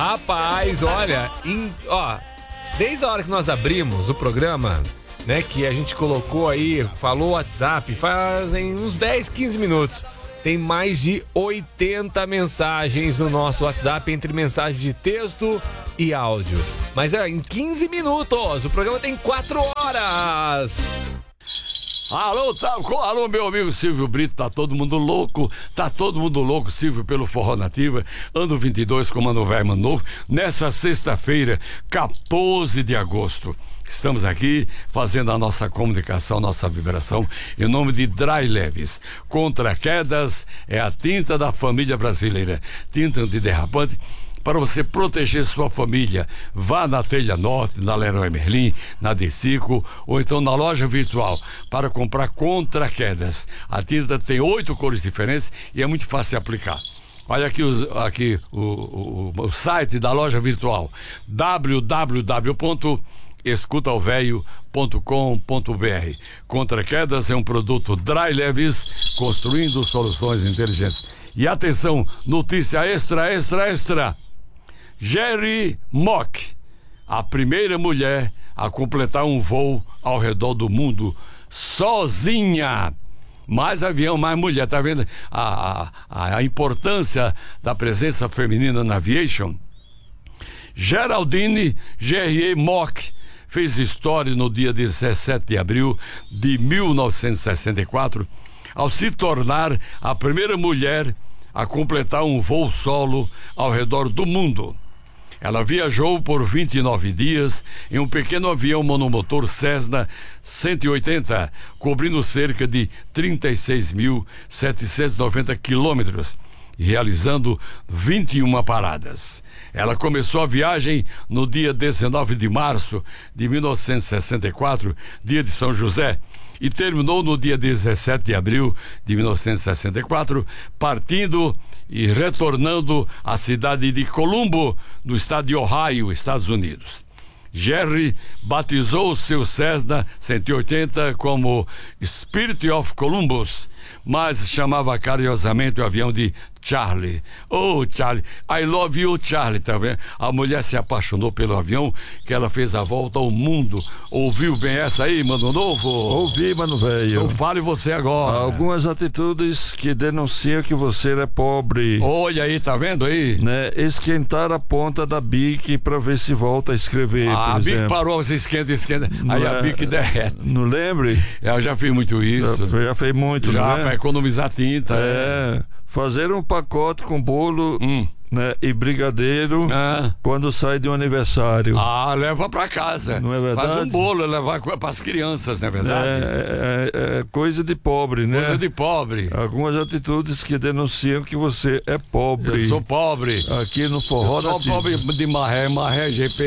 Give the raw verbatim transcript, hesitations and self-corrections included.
Rapaz, olha, em, ó, desde a hora que nós abrimos o programa, né, que a gente colocou aí, falou WhatsApp, fazem uns dez, quinze minutos. Tem mais de oitenta mensagens no nosso WhatsApp, entre mensagens de texto e áudio. Mas é em quinze minutos, o programa tem quatro horas. Alô, tá, alô, meu amigo Silvio Brito, tá todo mundo louco, tá todo mundo louco, Silvio, pelo Forró Nativa, ano vinte e dois, comando velho, ano novo, nessa sexta-feira, quatorze de agosto. Estamos aqui fazendo a nossa comunicação, nossa vibração, em nome de Dry Leves. Contra quedas é a tinta da família brasileira, tinta antiderrapante, para você proteger sua família. Vá na Telha Norte, na Leroy Merlin, na Decico ou então na loja virtual para comprar contra quedas. A tinta tem oito cores diferentes e é muito fácil de aplicar. Olha aqui, os, aqui o, o, o site da loja virtual, w w w ponto escuta o velho ponto com ponto b r. Contra quedas é um produto Dry Leves, construindo soluções inteligentes. E atenção, notícia extra, extra, extra. Jerry Mock, a primeira mulher a completar um voo ao redor do mundo sozinha. Mais avião, mais mulher, tá vendo a, a, a importância da presença feminina na aviation? Geraldine Gerrier Mock fez história no dia dezessete de abril de mil novecentos e sessenta e quatro ao se tornar a primeira mulher a completar um voo solo ao redor do mundo. Ela viajou por vinte e nove dias em um pequeno avião monomotor Cessna cento e oitenta, cobrindo cerca de trinta e seis mil setecentos e noventa quilômetros, realizando vinte e uma paradas. Ela começou a viagem no dia dezenove de março de mil novecentos e sessenta e quatro, dia de São José, e terminou no dia dezessete de abril de mil novecentos e sessenta e quatro, partindo e retornando à cidade de Colombo, no estado de Ohio, Estados Unidos. Jerry batizou seu Cessna cento e oitenta como Spirit of Columbus, mas chamava carinhosamente o avião de Charlie. Oh, Charlie, I love you, Charlie, tá vendo? A mulher se apaixonou pelo avião, que ela fez a volta ao mundo. Ouviu bem essa aí, Mano Novo? Ouvi, Mano Velho. Então fale você agora. Algumas atitudes que denunciam que você é pobre. Olha aí, tá vendo aí? Né? Esquentar a ponta da bique pra ver se volta a escrever, ah, por a bique exemplo. parou, você esquenta, esquenta, Não aí é... a bique derrete. Não lembre? Eu já fiz muito isso. Já, já fez muito, já, né? pra economizar tinta. É... é. Fazer um pacote com bolo hum. né, e brigadeiro ah. quando sai de um aniversário. Ah, leva pra casa. Não é verdade? Faz um bolo, levar pras crianças, não é verdade? É, é, é coisa de pobre, né? Coisa de pobre. Algumas atitudes que denunciam que você é pobre. Eu sou pobre. Aqui no Forró Eu sou Nativa. pobre de marré, marré G P.